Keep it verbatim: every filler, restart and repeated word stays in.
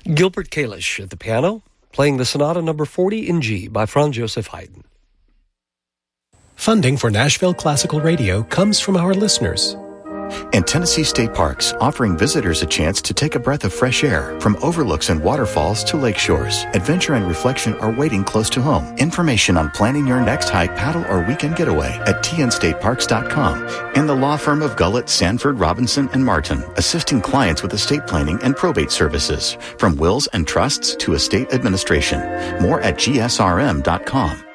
Gilbert Kalish at the piano, playing the Sonata Number forty in G by Franz Joseph Haydn. Funding for Nashville Classical Radio comes from our listeners. And Tennessee State Parks, offering visitors a chance to take a breath of fresh air from overlooks and waterfalls to lake shores. Adventure and reflection are waiting close to home. Information on planning your next hike, paddle, or weekend getaway at t n state parks dot com. And the law firm of Gullett, Sanford, Robinson, and Martin, assisting clients with estate planning and probate services, from wills and trusts to estate administration. More at g s r m dot com.